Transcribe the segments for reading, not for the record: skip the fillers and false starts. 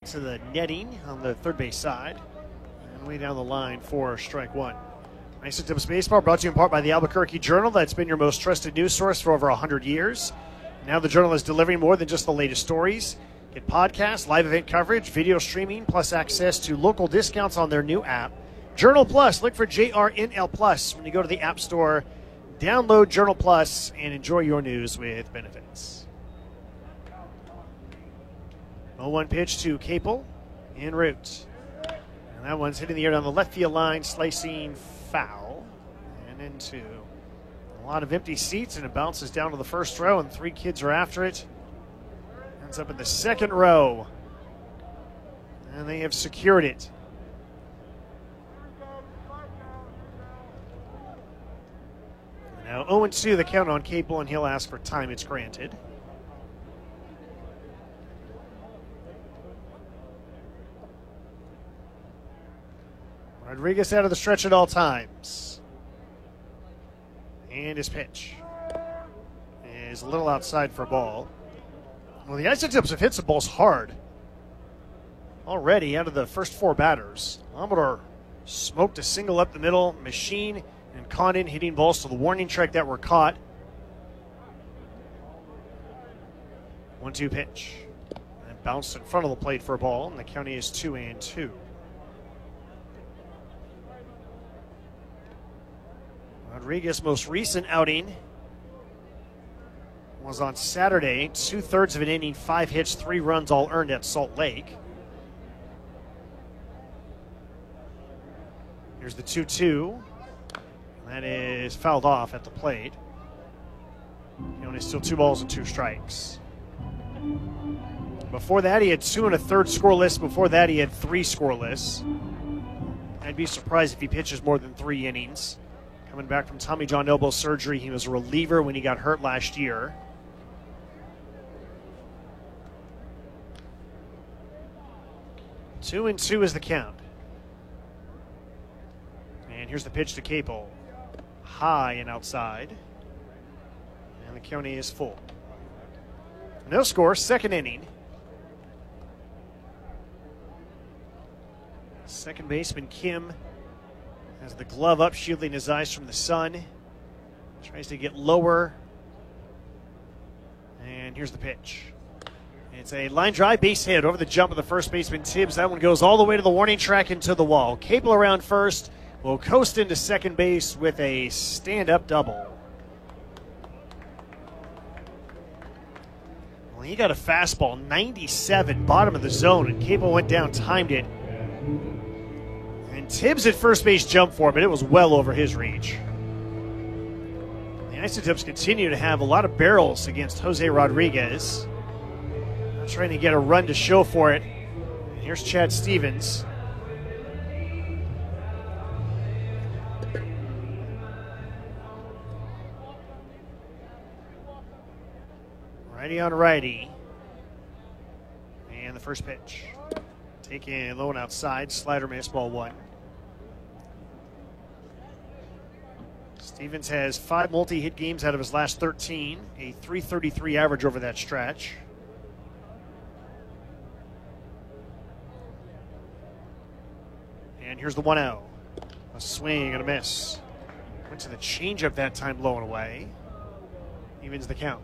to the netting on the third base side. And way down the line for strike one. Isotopes Baseball brought to you in part by the Albuquerque Journal. That's been your most trusted news source for over 100 years. Now the Journal is delivering more than just the latest stories. Get podcasts, live event coverage, video streaming, plus access to local discounts on their new app. Journal Plus, look for JRNL Plus when you go to the App Store. Download Journal Plus and enjoy your news with benefits. 0-1 pitch to Capel en route. And that one's hitting the air down the left field line, slicing foul. And into a lot of empty seats, and it bounces down to the first row, and 3 kids are after it. Ends up in the second row. And they have secured it. Now 0-2 the count on Capel, and he'll ask for time. It's granted. Rodriguez out of the stretch at all times. And his pitch is a little outside for a ball. Well, the Isotopes have hit some balls hard already out of the first 4 batters. Amador smoked a single up the middle, Machine and Condon hitting balls to the warning track that were caught. 1-2 pitch. And bounced in front of the plate for a ball, and the county is 2-2. Rodriguez's most recent outing was on Saturday. 2/3 of an inning, 5 hits, 3 runs, all earned at Salt Lake. Here's the 2-2. That is fouled off at the plate. Only still 2 balls and 2 strikes. Before that, he had 2 1/3 scoreless. Before that, he had 3 scoreless. I'd be surprised if he pitches more than 3 innings. Coming back from Tommy John elbow surgery, he was a reliever when he got hurt last year. Two and 2 is the count. And here's the pitch to Capel. High and outside. And the county is full. No score, second inning. Second baseman Kim has the glove up, shielding his eyes from the sun. Tries to get lower. And here's the pitch. It's a line drive, base hit over the jump of the first baseman Tibbs. That one goes all the way to the warning track into the wall. Capel around first will coast into second base with a stand-up double. Well, he got a fastball, 97, bottom of the zone, and Capel went down, timed it. And Tibbs at first base jumped for it, but it was well over his reach. The Isotopes continue to have a lot of barrels against Jose Rodriguez. Trying to get a run to show for it. And here's Chad Stevens. Righty on righty. And the first pitch. Taken low and outside. Slider miss, ball 1. Stevens has 5 multi-hit games out of his last 13. A .333 average over that stretch. And here's the 1-0. A swing and a miss. Went to the changeup that time, low and away. Evens the count.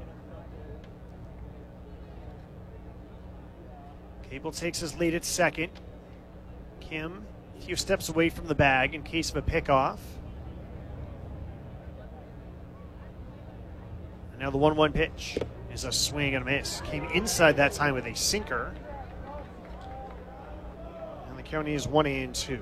Capel takes his lead at second. Kim a few steps away from the bag in case of a pickoff. And now the 1-1 pitch is a swing and a miss. Came inside that time with a sinker. County is 1-2.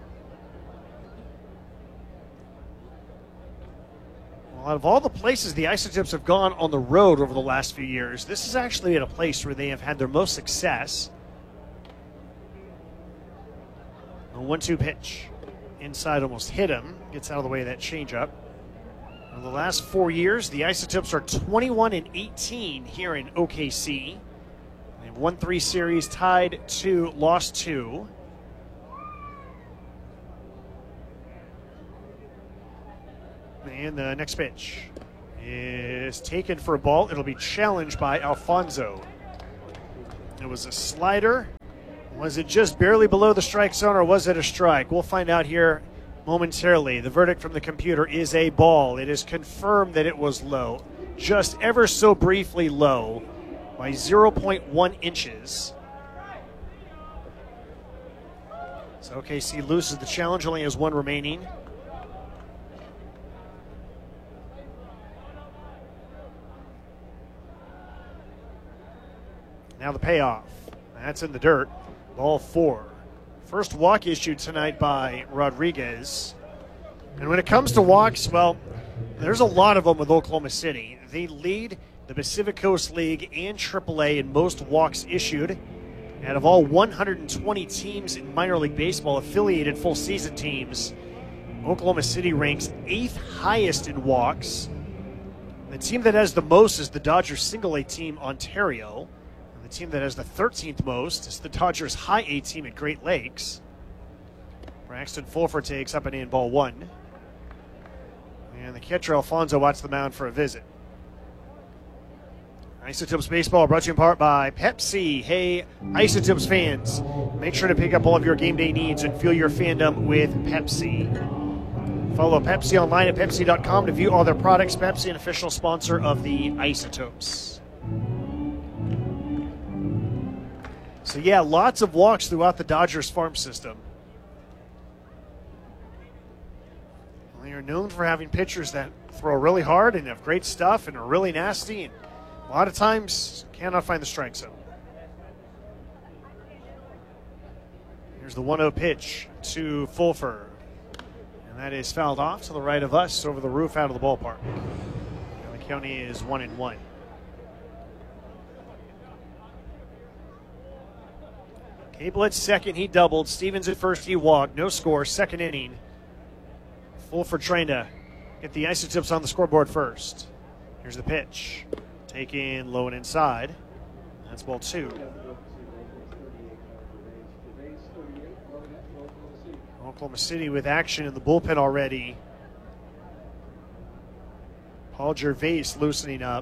Well, out of all the places the Isotopes have gone on the road over the last few years, this is actually at a place where they have had their most success. A 1-2 pitch. Inside almost hit him. Gets out of the way of that changeup. In the last 4 years, the Isotopes are 21-18 here in OKC. They've won 3 series, tied 2, lost 2. And the next pitch is taken for a ball. It'll be challenged by Alfonso. It was a slider Was it just barely below the strike zone, or was it a strike? We'll find out here momentarily. The verdict from the computer is a ball. It is confirmed that it was low, just ever so briefly low by 0.1 inches. So OKC loses the challenge, only has one remaining. Now the payoff. That's in the dirt. Ball 4. First walk issued tonight by Rodriguez. And when it comes to walks, well, there's a lot of them with Oklahoma City. They lead the Pacific Coast League and AAA in most walks issued. Out of all 120 teams in minor league baseball, affiliated full season teams, Oklahoma City ranks 8th highest in walks. The team that has the most is the Dodgers single A team, Ontario. The team that has the 13th most is the Dodgers high A team at Great Lakes. Braxton Fulford takes up and in, ball 1. And the catcher Alfonso watched the mound for a visit. Isotopes Baseball brought to you in part by Pepsi. Hey, Isotopes fans, make sure to pick up all of your game day needs and fuel your fandom with Pepsi. Follow Pepsi online at Pepsi.com to view all their products. Pepsi, an official sponsor of the Isotopes. So yeah, lots of walks throughout the Dodgers farm system. They are known for having pitchers that throw really hard and have great stuff and are really nasty, and a lot of times cannot find the strike zone. Here's the 1-0 pitch to Fulford. And that is fouled off to the right of us over the roof out of the ballpark. And the county is 1-1. Cable at second, he doubled. Stevens at first, he walked. No score, second inning. Fulford trying to get the Isotopes on the scoreboard first. Here's the pitch. Taken low and inside. That's ball 2. Oklahoma City with action in the bullpen already. Paul Gervais loosening up.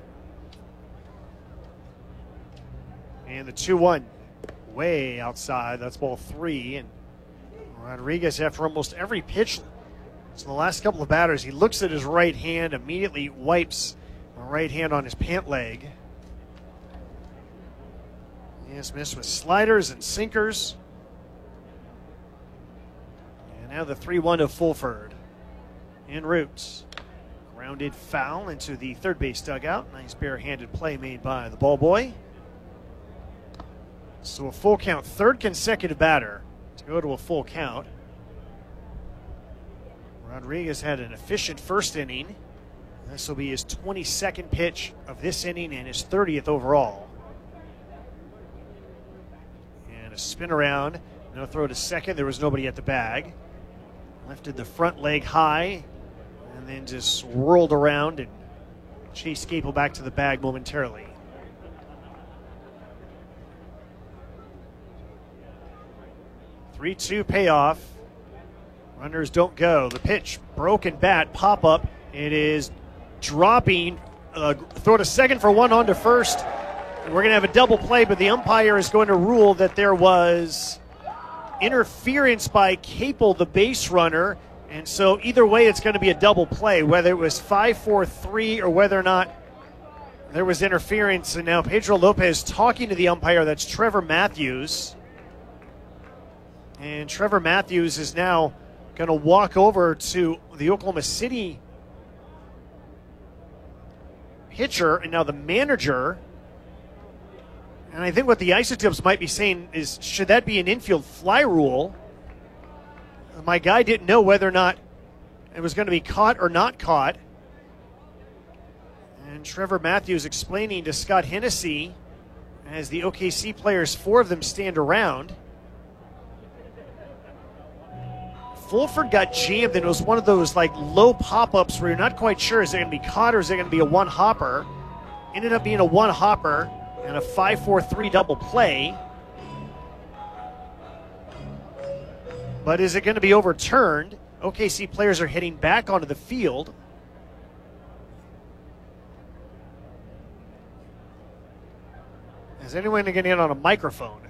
And the 2-1. Way outside. That's ball 3. And Rodriguez, after almost every pitch, so the last couple of batters, he looks at his right hand, immediately wipes the right hand on his pant leg. He has missed with sliders and sinkers. And now the 3-1 to Fulford. En route. Grounded foul into the third base dugout. Nice barehanded play made by the ball boy. So a full count, third consecutive batter to go to a full count. Rodriguez had an efficient first inning. This will be his 22nd pitch of this inning and his 30th overall. And a spin around, no throw to second. There was nobody at the bag. Lifted the front leg high and then just whirled around and chased Capel back to the bag momentarily. 3-2 payoff. Runners don't go. The pitch, broken bat, pop up. It is dropping. Throw to second for one on to first. And we're going to have a double play, but the umpire is going to rule that there was interference by Capel, the base runner. And so either way, it's going to be a double play, whether it was 5-4-3 or whether or not there was interference. And now Pedro Lopez talking to the umpire. That's Trevor Matthews. And Trevor Matthews is now going to walk over to the Oklahoma City pitcher and now the manager. And I think what the Isotopes might be saying is, should that be an infield fly rule? My guy didn't know whether or not it was going to be caught or not caught. And Trevor Matthews explaining to Scott Hennessy as the OKC players, 4 of them stand around. Fulford got jammed, and it was one of those like low pop-ups where you're not quite sure, is it going to be caught or is it going to be a one-hopper? Ended up being a one-hopper and a 5-4-3 double play. But is it going to be overturned? OKC players are heading back onto the field. Is anyone going to get in on a microphone?